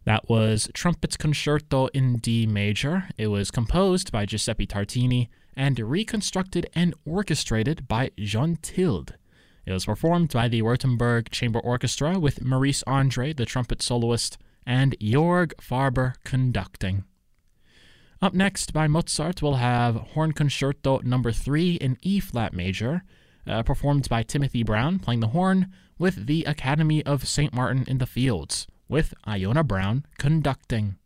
That was Trumpet's Concerto in D major. It was composed by Giuseppe Tartini and reconstructed and orchestrated by Jean Tilde. It was performed by the Württemberg Chamber Orchestra with Maurice Andre, the trumpet soloist, and Jorg Farber conducting. Up next, by Mozart, we'll have Horn Concerto No. 3 in E-flat major, performed by Timothy Brown, playing the horn, with the Academy of St. Martin in the Fields, with Iona Brown conducting.